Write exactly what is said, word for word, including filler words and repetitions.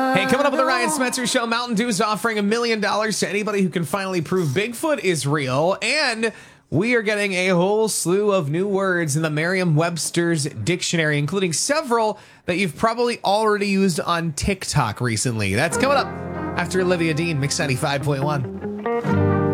Hey, coming up on the Ryan Spencer Show, Mountain Dew is offering a million dollars to anybody who can finally prove Bigfoot is real. And we are getting a whole slew of new words in the Merriam-Webster's dictionary, including several that you've probably already used on TikTok recently. That's coming up after Olivia Dean, Mix ninety-five point one.